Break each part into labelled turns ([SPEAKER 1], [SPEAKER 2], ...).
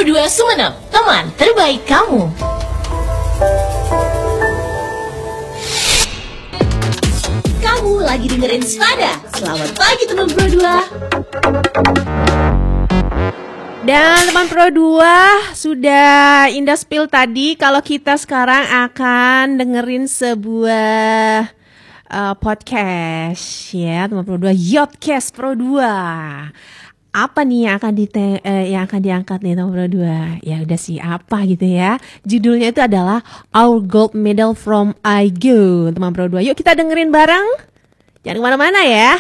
[SPEAKER 1] Pro2 Sumenep, teman terbaik kamu. Kamu lagi dengerin Spada. Selamat pagi teman Pro2.
[SPEAKER 2] Dan teman Pro2, sudah indah spill tadi kalau kita sekarang akan dengerin sebuah podcast ya teman Pro2, Yotcast Pro2. Apa nih yang akan diangkat nih teman Pro2? Ya udah sih apa gitu ya. Judulnya itu adalah Our Gold Medal from IGO teman Pro2. Yuk kita dengerin bareng. Jangan kemana-mana ya.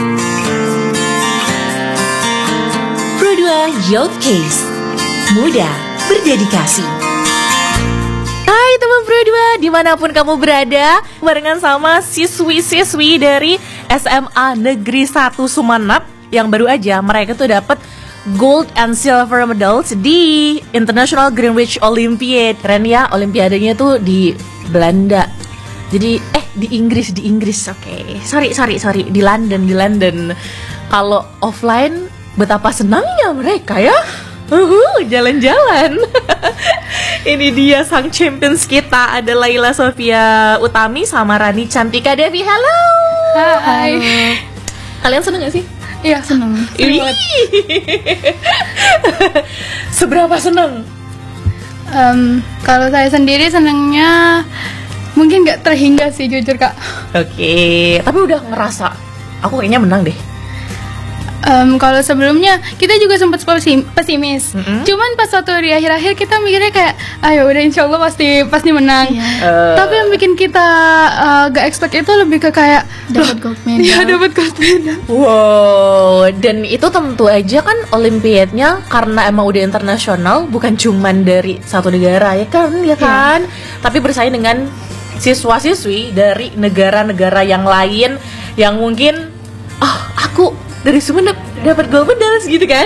[SPEAKER 1] Pro2 Yotcast, muda berdedikasi.
[SPEAKER 2] Hai teman Pro2, dimanapun kamu berada, barengan sama siswi-siswi dari SMA Negeri 1 Sumenep yang baru aja mereka tuh dapat gold and silver medals di International Greenwich Olympiad. Keren ya, olimpiadanya tuh di Belanda. Jadi di Inggris. Oke. Sorry, di London. Kalau offline betapa senangnya mereka ya. Jalan-jalan. Ini dia sang champions kita, ada Laila Sofia Utami sama Rani Cantika Devi. Halo.
[SPEAKER 3] Hai.
[SPEAKER 2] Kalian seneng gak sih?
[SPEAKER 3] Iya, seneng.
[SPEAKER 2] Seberapa seneng?
[SPEAKER 3] Kalau saya sendiri senengnya mungkin gak terhingga sih, jujur kak.
[SPEAKER 2] Oke, tapi udah ngerasa aku kayaknya menang deh.
[SPEAKER 3] Kalau sebelumnya kita juga sempat pesimis. Cuman pas waktu di akhir-akhir kita mikirnya kayak, ayo udah insya Allah pasti menang. Tapi yang bikin kita gak expect itu lebih ke kayak
[SPEAKER 4] dapat gold medal.
[SPEAKER 3] Iya, dapat gold medal.
[SPEAKER 2] Wow, dan itu tentu aja kan olimpiadnya karena emang udah internasional, bukan cuman dari satu negara ya kan? Tapi bersaing dengan siswa-siswi dari negara-negara yang lain yang mungkin aku dari Sumenep dapat gold medal gitu kan?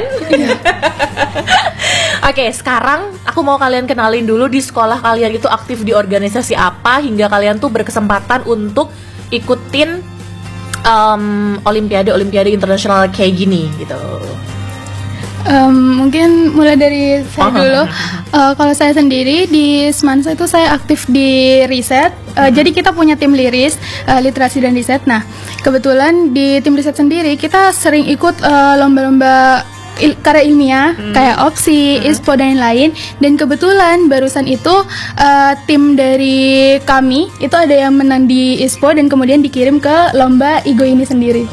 [SPEAKER 2] Oke, sekarang aku mau kalian kenalin dulu di sekolah kalian itu aktif di organisasi apa hingga kalian tuh berkesempatan untuk ikutin olimpiade internasional kayak gini gitu.
[SPEAKER 3] Mungkin mulai dari saya dulu. Kalau saya sendiri di Semansa itu saya aktif di riset. Jadi kita punya tim liris, literasi dan riset. Nah, kebetulan di tim riset sendiri kita sering ikut lomba-lomba karya ilmiah kayak OPSI, ISPO dan lain-lain. Dan kebetulan barusan itu tim dari kami itu ada yang menang di ISPO dan kemudian dikirim ke lomba IGO ini sendiri.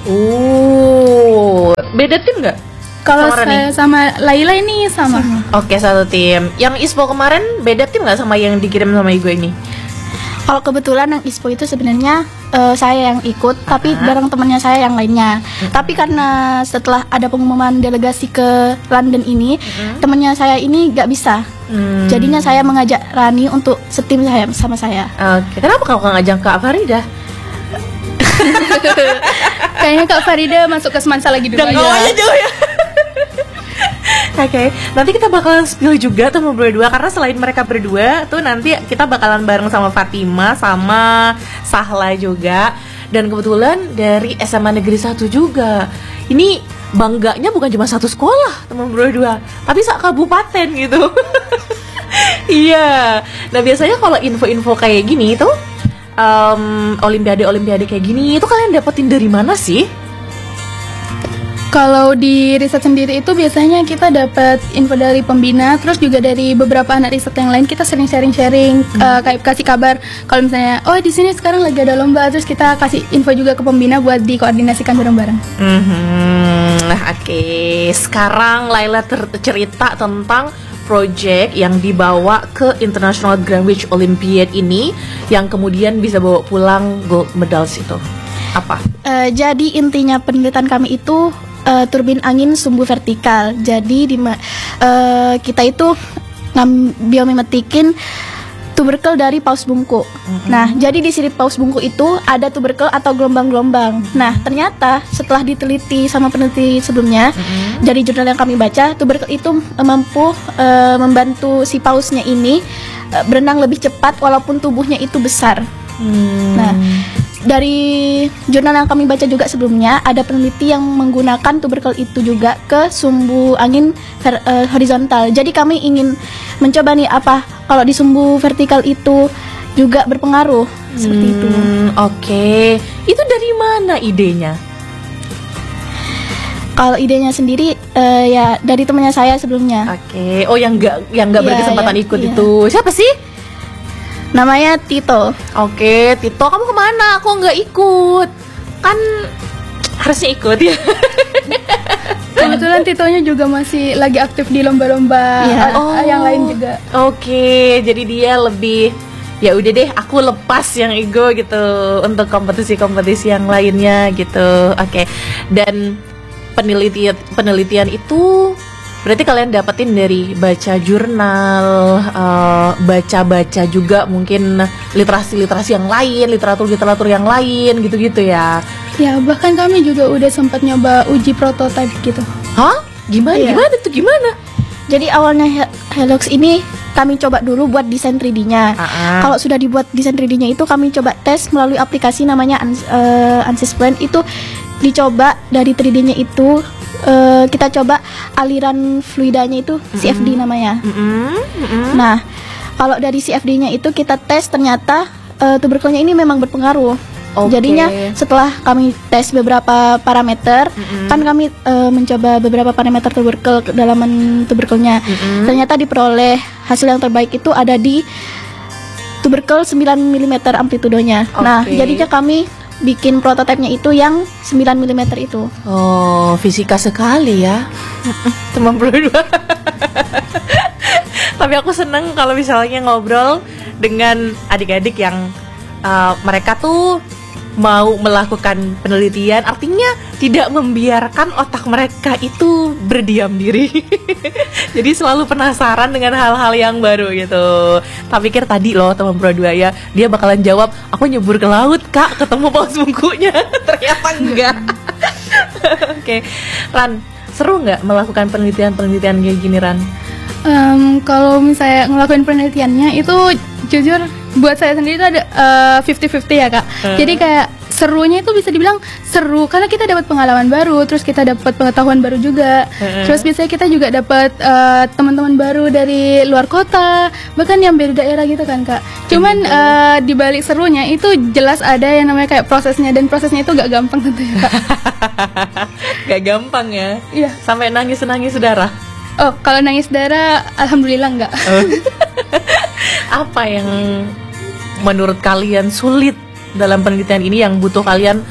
[SPEAKER 2] Beda tim nggak?
[SPEAKER 3] Kalau saya sama Laila ini sama.
[SPEAKER 2] Oke, satu tim. Yang ISPO kemarin beda tim nggak sama yang dikirim sama IGO ini?
[SPEAKER 4] Kalau kebetulan yang ISPO itu sebenarnya saya yang ikut, tapi bareng temannya saya yang lainnya. Tapi karena setelah ada pengumuman delegasi ke London ini, temannya saya ini gak bisa. Jadinya saya mengajak Rani untuk setim sama saya.
[SPEAKER 2] Oke, kenapa kamu gak ngajak Kak Farida?
[SPEAKER 3] Kayaknya Kak Farida masuk ke Semansa lagi dulu
[SPEAKER 2] aja. Jauh ya. Oke, nanti kita bakalan spill juga tuh berdua karena selain mereka berdua tuh nanti kita bakalan bareng sama Fatima sama Sahla juga. Dan kebetulan dari SMA Negeri 1 juga. Ini bangganya bukan cuma satu sekolah teman berdua, tapi kabupaten gitu. Iya. Nah biasanya kalau info-info kayak gini tuh olimpiade kayak gini itu kalian dapetin dari mana sih?
[SPEAKER 3] Kalau di riset sendiri itu biasanya kita dapat info dari pembina, terus juga dari beberapa anak riset yang lain kita sering sharing, kayak kasih kabar kalau misalnya di sini sekarang lagi ada lomba, terus kita kasih info juga ke pembina buat dikoordinasikan bareng-bareng.
[SPEAKER 2] Nah, oke. Sekarang Laila cerita tentang project yang dibawa ke International Greenwich Olympiad ini yang kemudian bisa bawa pulang gold medals itu. Apa?
[SPEAKER 4] Jadi intinya penelitian kami itu turbin angin sumbu vertikal. Jadi kita itu biomimetikin tuberkel dari paus bungkuk. Nah, jadi di sirip paus bungkuk itu ada tuberkel atau gelombang-gelombang. Nah, ternyata setelah diteliti sama peneliti sebelumnya, dari jurnal yang kami baca, tuberkel itu mampu membantu si pausnya ini berenang lebih cepat walaupun tubuhnya itu besar. Nah, dari jurnal yang kami baca juga sebelumnya, ada peneliti yang menggunakan tuberkel itu juga ke sumbu angin horizontal. Jadi kami ingin mencoba nih, apa kalau di sumbu vertikal itu juga berpengaruh seperti itu.
[SPEAKER 2] Oke. Itu dari mana idenya?
[SPEAKER 4] Kalau idenya sendiri ya dari temannya saya sebelumnya.
[SPEAKER 2] Oke. Oh, yang nggak
[SPEAKER 4] Iya,
[SPEAKER 2] berkesempatan
[SPEAKER 4] iya,
[SPEAKER 2] ikut
[SPEAKER 4] iya.
[SPEAKER 2] itu siapa sih?
[SPEAKER 4] Namanya Tito.
[SPEAKER 2] Oke, Tito, kamu kemana? Aku nggak ikut. Kan harusnya ikut ya.
[SPEAKER 3] Kebetulan Titonya juga masih lagi aktif di lomba-lomba
[SPEAKER 4] Iya.
[SPEAKER 3] yang lain juga.
[SPEAKER 2] Oke, jadi dia lebih ya udah deh, aku lepas yang ego gitu untuk kompetisi-kompetisi yang lainnya gitu. Oke. Dan penelitian itu berarti kalian dapetin dari baca jurnal, baca-baca juga mungkin literasi yang lain, literatur yang lain gitu-gitu ya.
[SPEAKER 3] Ya, bahkan kami juga udah sempat nyoba uji prototipe gitu.
[SPEAKER 2] Hah? Gimana?
[SPEAKER 4] Iya.
[SPEAKER 2] Gimana tuh? Gimana?
[SPEAKER 4] Jadi awalnya Helix ini kami coba dulu buat desain 3D-nya. Kalau sudah dibuat desain 3D-nya itu kami coba tes melalui aplikasi namanya Ansys Plan. Itu dicoba dari 3D-nya itu kita coba aliran fluidanya itu CFD namanya. Nah, kalau dari CFD-nya itu kita tes, ternyata tuberkelnya ini memang berpengaruh.
[SPEAKER 2] Oke.
[SPEAKER 4] Jadinya setelah kami tes beberapa parameter, kan kami mencoba beberapa parameter tuberkel, kedalaman tuberkelnya. Ternyata diperoleh hasil yang terbaik itu ada di tuberkel 9 mm amplitudonya. Nah,
[SPEAKER 2] Oke.
[SPEAKER 4] jadinya kami bikin prototipenya itu yang 9 mm itu.
[SPEAKER 2] Oh, fisika sekali ya. Teman berdua. Tapi aku seneng kalau misalnya ngobrol dengan adik-adik yang mereka tuh mau melakukan penelitian, artinya tidak membiarkan otak mereka itu berdiam diri. Jadi selalu penasaran dengan hal-hal yang baru gitu. Tak pikir tadi loh teman Pro 2 ya, dia bakalan jawab, aku nyebur ke laut kak, ketemu paus bungkunya. Ternyata enggak. Oke, Ran, seru nggak melakukan penelitian kayak gini, Ran?
[SPEAKER 3] Kalau misalnya ngelakuin penelitiannya itu jujur buat saya sendiri itu ada 50-50 ya kak. Jadi kayak serunya itu bisa dibilang seru karena kita dapat pengalaman baru, terus kita dapat pengetahuan baru juga. Terus biasanya kita juga dapat teman-teman baru dari luar kota, bahkan yang beda daerah gitu kan kak. Cuman di balik serunya itu jelas ada yang namanya kayak prosesnya, dan prosesnya itu gak gampang tentunya kak.
[SPEAKER 2] Gak gampang ya?
[SPEAKER 3] Iya.
[SPEAKER 2] Sampai nangis darah.
[SPEAKER 3] Oh, kalau nangis darah alhamdulillah enggak.
[SPEAKER 2] Apa yang menurut kalian sulit dalam penelitian ini yang butuh kalian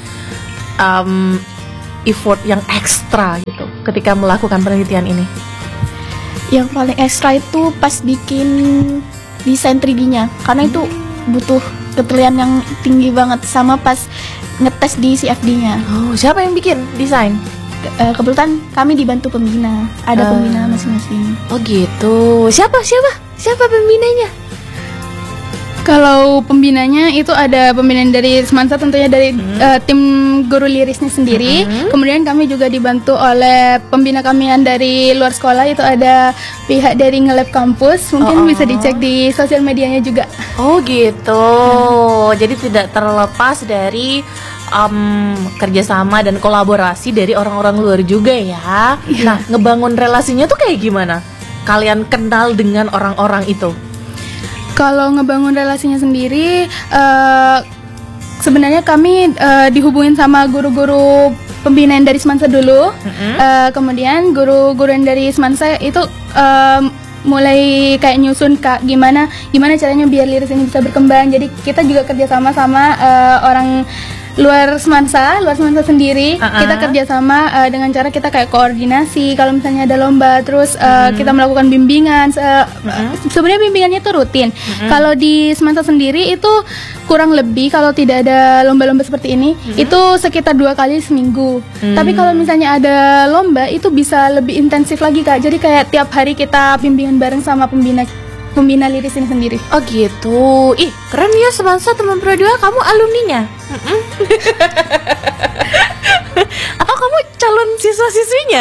[SPEAKER 2] effort yang ekstra gitu ketika melakukan penelitian ini?
[SPEAKER 4] Yang paling ekstra itu pas bikin desain 3D-nya, karena itu butuh ketelitian yang tinggi banget, sama pas ngetes di CFD-nya.
[SPEAKER 2] Oh, siapa yang bikin desain?
[SPEAKER 4] Kebetulan kami dibantu pembina, ada pembina masing-masing.
[SPEAKER 2] Oh gitu. Siapa pembinanya?
[SPEAKER 3] Kalau pembinanya itu ada pembinaan dari Semansa, tentunya dari tim guru lirisnya sendiri. Kemudian kami juga dibantu oleh pembina kami yang dari luar sekolah, itu ada pihak dari Ngelab Kampus. Mungkin bisa dicek di sosial medianya juga.
[SPEAKER 2] Oh gitu. Jadi tidak terlepas dari kerjasama dan kolaborasi dari orang-orang luar juga ya. Nah, ngebangun relasinya tuh kayak gimana? Kalian kenal dengan orang-orang itu?
[SPEAKER 3] Kalau ngebangun relasinya sendiri, sebenarnya kami dihubungin sama guru-guru pembinaan dari Semansa dulu. Kemudian guru-guru yang dari Semansa itu mulai kayak nyusun kak gimana caranya biar liris ini bisa berkembang. Jadi kita juga kerjasama sama orang luar Semansa sendiri. Kita kerjasama dengan cara kita kayak koordinasi kalau misalnya ada lomba, terus kita melakukan bimbingan. Sebenarnya bimbingannya itu rutin. Kalau di Semansa sendiri itu kurang lebih kalau tidak ada lomba-lomba seperti ini itu sekitar 2 kali seminggu. Tapi kalau misalnya ada lomba itu bisa lebih intensif lagi kak. Jadi kayak tiap hari kita bimbingan bareng sama pembina liris ini sendiri.
[SPEAKER 2] Oh gitu. Ih, keren ya Semansa teman Pro 2, kamu alumninya? Atau kamu calon siswa-siswinya?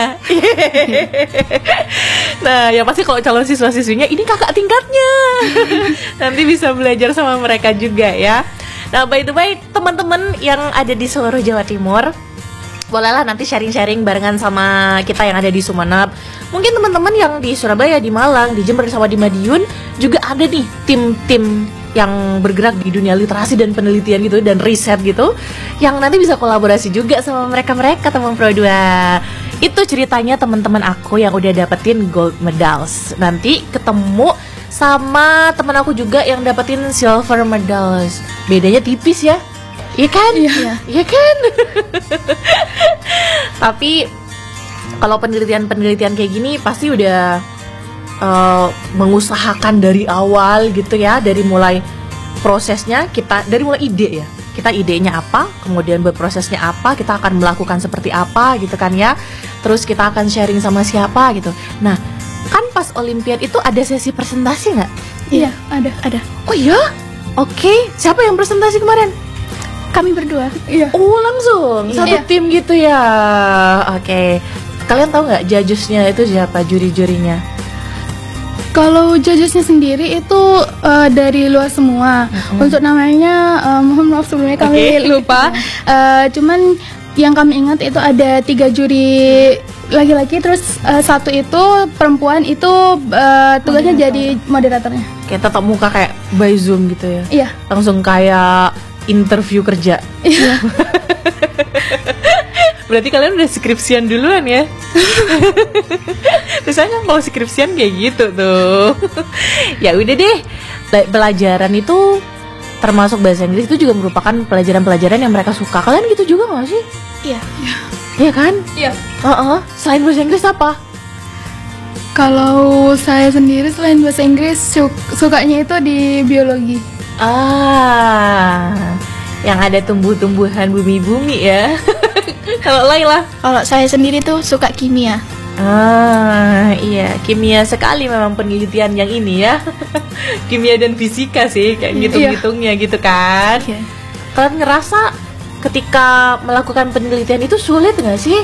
[SPEAKER 2] Nah, ya pasti kalau calon siswa-siswinya ini kakak tingkatnya. Nanti bisa belajar sama mereka juga ya. Nah, by the way, teman-teman yang ada di seluruh Jawa Timur, bolehlah nanti sharing-sharing barengan sama kita yang ada di Sumeneb. Mungkin teman-teman yang di Surabaya, di Malang, di Jember, sama di Madiun juga ada nih tim-tim yang bergerak di dunia literasi dan penelitian gitu dan riset gitu, yang nanti bisa kolaborasi juga sama mereka-mereka teman Pro 2. Itu ceritanya teman-teman aku yang udah dapetin gold medals. Nanti ketemu sama teman aku juga yang dapetin silver medals. Bedanya tipis ya. Iya kan? Iya kan? Tapi kalau penelitian-penelitian kayak gini pasti udah mengusahakan dari awal gitu ya, dari mulai prosesnya kita, dari mulai ide ya. Kita idenya apa, kemudian berprosesnya apa, kita akan melakukan seperti apa gitu kan ya. Terus kita akan sharing sama siapa gitu. Nah, kan pas Olimpiade itu ada sesi presentasi nggak?
[SPEAKER 3] Iya, ada.
[SPEAKER 2] Oh iya? Oke, siapa yang presentasi kemarin?
[SPEAKER 4] Kami berdua.
[SPEAKER 3] Iya.
[SPEAKER 2] Oh langsung satu tim gitu ya. Oke. Kalian tahu nggak judgesnya itu siapa, juri-jurinya?
[SPEAKER 3] Kalau judgesnya sendiri itu dari luar semua. Untuk namanya mohon maaf sebelumnya kami lupa. Cuman yang kami ingat itu ada 3 juri laki-laki, terus 1 itu perempuan, itu tugasnya jadi moderatornya.
[SPEAKER 2] Kayak tatap muka kayak by Zoom gitu ya?
[SPEAKER 3] Iya.
[SPEAKER 2] Langsung kayak interview kerja.
[SPEAKER 3] Iya.
[SPEAKER 2] Berarti kalian udah skripsian duluan ya? Biasanya kalau skripsian kayak gitu tuh. Ya udah deh, pelajaran itu termasuk bahasa Inggris itu juga merupakan pelajaran-pelajaran yang mereka suka. Kalian gitu juga nggak sih?
[SPEAKER 4] Iya.
[SPEAKER 2] Iya kan?
[SPEAKER 3] Iya.
[SPEAKER 2] Selain bahasa Inggris apa?
[SPEAKER 3] Kalau saya sendiri selain bahasa Inggris sukanya itu di biologi.
[SPEAKER 2] Yang ada tumbuh-tumbuhan bumi-bumi ya. Kalau Laila?
[SPEAKER 4] Kalau saya sendiri tuh suka kimia.
[SPEAKER 2] Iya, kimia sekali memang penelitian yang ini ya. Kimia dan fisika sih, kayak ngitung-ngitungnya gitu kan.
[SPEAKER 4] Iya.
[SPEAKER 2] Kalian ngerasa ketika melakukan penelitian itu sulit nggak sih?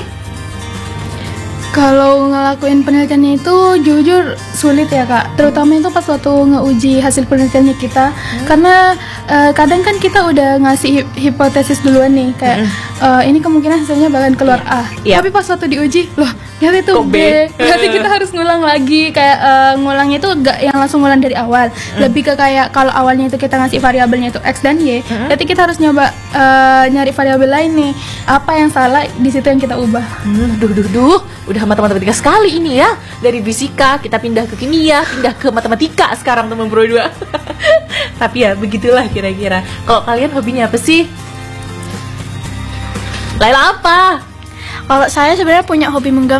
[SPEAKER 3] Kalau ngelakuin penelitiannya itu jujur sulit ya Kak, terutama itu pas waktu ngeuji hasil penelitiannya kita. Karena kadang kan kita udah ngasih hipotesis duluan nih, kayak ini kemungkinan hasilnya bakalan keluar A. Tapi pas waktu diuji, loh ternyata itu
[SPEAKER 2] Kok
[SPEAKER 3] B. Berarti kita harus ngulang lagi, kayak ngulangnya itu gak yang langsung ngulang dari awal. Lebih ke kayak kalau awalnya itu kita ngasih variabelnya itu X dan Y, berarti kita harus nyoba nyari variabel lain nih, apa yang salah di situ yang kita ubah.
[SPEAKER 2] Udah matematika sekali ini ya. Dari fisika kita pindah ke kimia, pindah ke matematika sekarang teman Pro 2. Tapi ya begitulah kira-kira. Kalau kalian hobinya apa sih? Laila apa?
[SPEAKER 4] Kalau saya sebenarnya punya hobi menggambar.